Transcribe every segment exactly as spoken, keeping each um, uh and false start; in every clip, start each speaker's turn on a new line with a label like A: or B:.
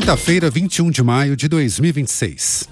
A: Quinta-feira, vinte e um de maio de dois mil e vinte e seis.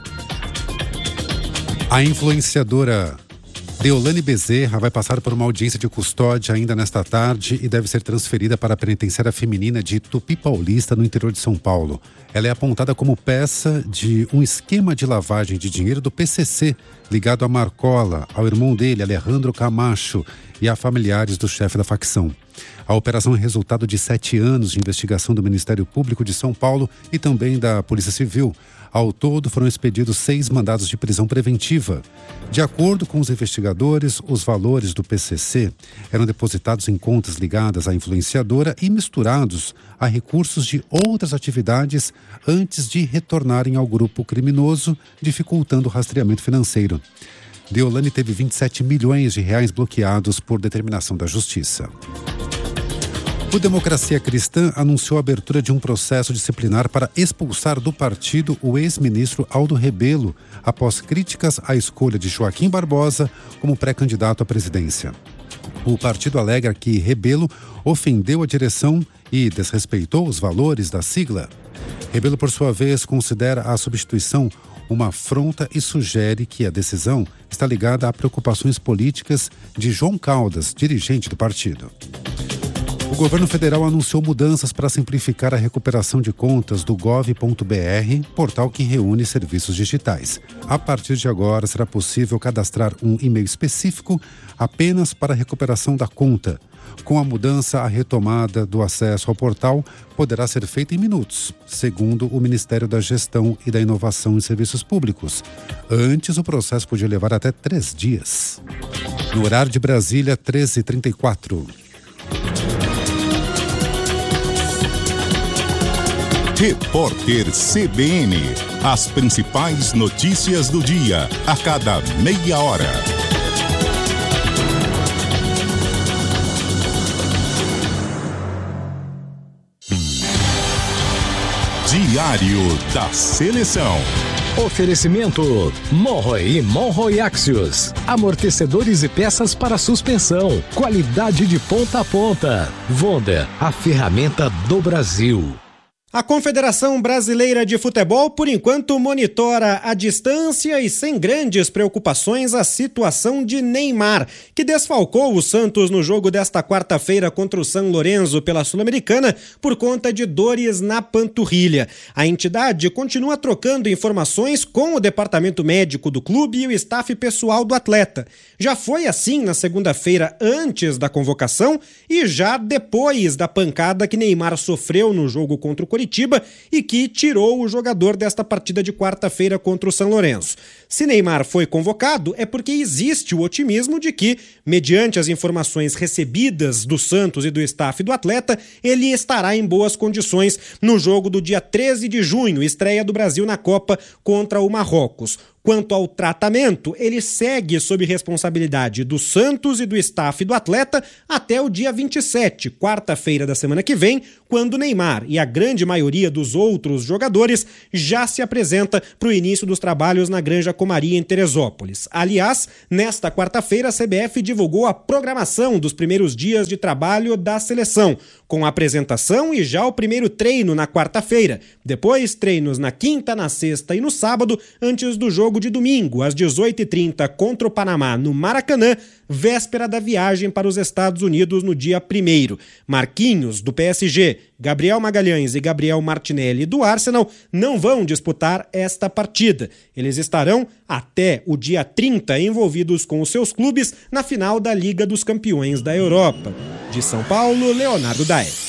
A: A influenciadora Deolane Bezerra vai passar por uma audiência de custódia ainda nesta tarde e deve ser transferida para a penitenciária feminina de Tupi Paulista, no interior de São Paulo. Ela é apontada como peça de um esquema de lavagem de dinheiro do P C C, ligado a Marcola, ao irmão dele, Alejandro Camacho, e a familiares do chefe da facção. A operação é resultado de sete anos de investigação do Ministério Público de São Paulo e também da Polícia Civil. Ao todo, foram expedidos seis mandados de prisão preventiva. De acordo com os investigadores, os valores do P C C eram depositados em contas ligadas à influenciadora e misturados a recursos de outras atividades antes de retornarem ao grupo criminoso, dificultando o rastreamento financeiro. Deolane teve vinte e sete milhões de reais bloqueados por determinação da Justiça. O Democracia Cristã anunciou a abertura de um processo disciplinar para expulsar do partido o ex-ministro Aldo Rebelo, após críticas à escolha de Joaquim Barbosa como pré-candidato à presidência. O partido alega que Rebelo ofendeu a direção e desrespeitou os valores da sigla. Rebelo, por sua vez, considera a substituição uma afronta e sugere que a decisão está ligada a preocupações políticas de João Caldas, dirigente do partido. O governo federal anunciou mudanças para simplificar a recuperação de contas do gov ponto br, portal que reúne serviços digitais. A partir de agora, será possível cadastrar um e-mail específico apenas para a recuperação da conta. Com a mudança, a retomada do acesso ao portal poderá ser feita em minutos, segundo o Ministério da Gestão e da Inovação em Serviços Públicos. Antes, o processo podia levar até três dias. No horário de Brasília, treze e trinta e quatro.
B: Repórter C B N. As principais notícias do dia, a cada meia hora. Diário da Seleção.
C: Oferecimento Monroe e Monroe Axios. Amortecedores e peças para suspensão. Qualidade de ponta a ponta. Vonda, a ferramenta do Brasil.
D: A Confederação Brasileira de Futebol, por enquanto, monitora à distância e sem grandes preocupações a situação de Neymar, que desfalcou o Santos no jogo desta quarta-feira contra o São Lourenço pela Sul-Americana por conta de dores na panturrilha. A entidade continua trocando informações com o departamento médico do clube e o staff pessoal do atleta. Já foi assim na segunda-feira antes da convocação e já depois da pancada que Neymar sofreu no jogo contra o Corinthians e que tirou o jogador desta partida de quarta-feira contra o São Lourenço. Se Neymar foi convocado, é porque existe o otimismo de que, mediante as informações recebidas do Santos e do staff do atleta, ele estará em boas condições no jogo do dia treze de junho, estreia do Brasil na Copa contra o Marrocos. Quanto ao tratamento, ele segue sob responsabilidade do Santos e do staff do atleta até o dia vinte e sete, quarta-feira da semana que vem, quando Neymar e a grande maioria dos outros jogadores já se apresenta para o início dos trabalhos na Granja Comaria, em Teresópolis. Aliás, nesta quarta-feira, a C B F divulgou a programação dos primeiros dias de trabalho da seleção, com a apresentação e já o primeiro treino na quarta-feira. Depois, treinos na quinta, na sexta e no sábado, antes do jogo de domingo, às dezoito e trinta, contra o Panamá, no Maracanã, véspera da viagem para os Estados Unidos no dia primeiro. Marquinhos, do P S G, Gabriel Magalhães e Gabriel Martinelli, do Arsenal, não vão disputar esta partida. Eles estarão até o dia trinta envolvidos com os seus clubes na final da Liga dos Campeões da Europa. De São Paulo, Leonardo Daer.